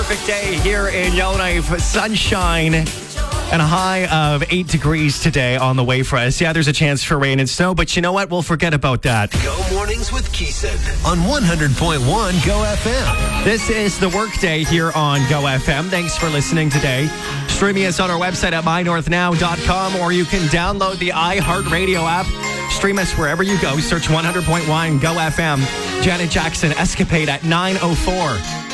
perfect day here in Yellowknife. Sunshine and a high of 8 degrees today on the way for us. Yeah, there's a chance for rain and snow, but you know what? We'll forget about that. Go Mornings with Keeson on 100.1 Go FM. This is the workday here on Go FM. Thanks for listening today. Streaming us on our website at mynorthnow.com, or you can download the iHeartRadio app. Stream us wherever you go. Search 100.1 Go FM. Janet Jackson, Escapade at 9:04.